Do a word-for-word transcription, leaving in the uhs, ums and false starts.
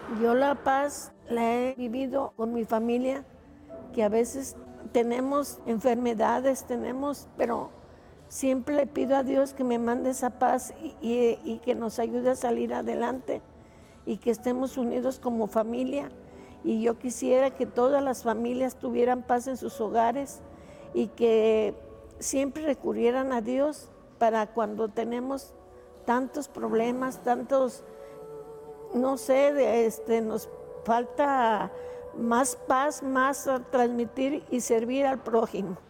Yo la paz la he vivido con mi familia, que a veces tenemos enfermedades, tenemos, pero siempre le pido a Dios que me mande esa paz y, y, y que nos ayude a salir adelante y que estemos unidos como familia. Y yo quisiera que todas las familias tuvieran paz en sus hogares y que siempre recurrieran a Dios para cuando tenemos tantos problemas, tantos, no sé, de este, nos falta más paz, más a transmitir y servir al prójimo.